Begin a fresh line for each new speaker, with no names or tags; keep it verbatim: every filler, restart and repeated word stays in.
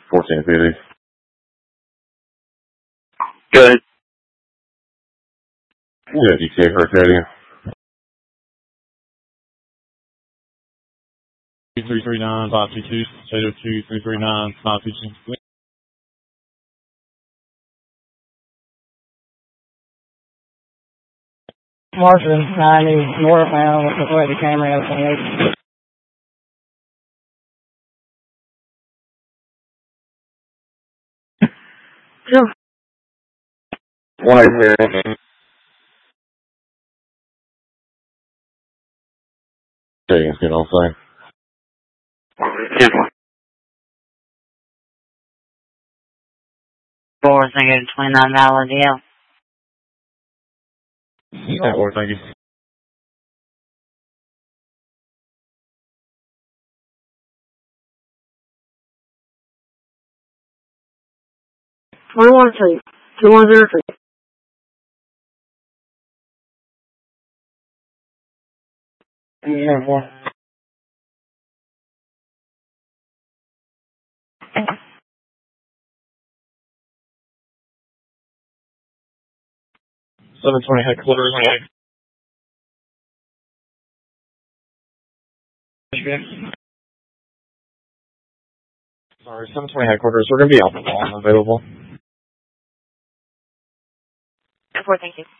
fourteen fifty.
Good.
Yeah, G T A for Arcadia.
three three nine, five two two, eight oh two, three three nine, five two two.
Marshall, ninety, northbound, with the camera out twenty-eight. Yeah.
One eight zero. Okay, it's good all the same.
Yeah. Four, I get a twenty-nine dollar deal.
Yeah, well, thank you.
twenty-one feet. two one zero feet. Yeah, boy.
seven twenty headquarters. Sorry, seven twenty headquarters. We're going to be out the wall available.
Four, thank you.